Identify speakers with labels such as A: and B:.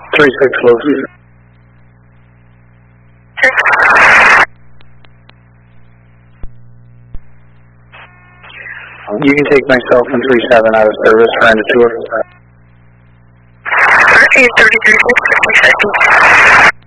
A: 36 close. You can take myself and 37 out of service for end of tour.
B: 1333, 60 seconds.